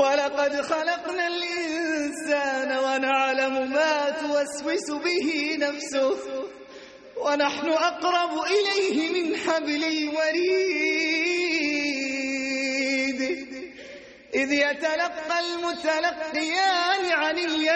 ولقد خلقنا الإنسان ونعلم ما توسوس به نفسه ونحن أقرب إليه من حبل الوريد إذ يتلقى المتلقيان عن اليمين